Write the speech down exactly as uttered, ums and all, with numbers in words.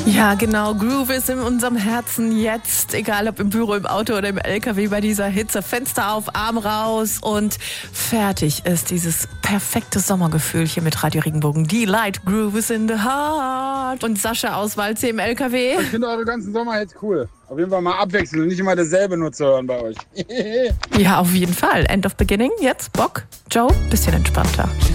Ja, genau. Groove ist in unserem Herzen jetzt, egal ob im Büro, im Auto oder im L K W bei dieser Hitze. Fenster auf, Arm raus und fertig ist dieses perfekte Sommergefühl hier mit Radio Regenbogen. Die Light Groove is in the heart. Und Sascha aus Waldsee im L K W. Ich finde eure ganzen Sommerhits cool. Auf jeden Fall mal abwechseln und nicht immer dasselbe nur zu hören bei euch. Ja, auf jeden Fall. End of Beginning. Jetzt Bock. Joe, bisschen entspannter.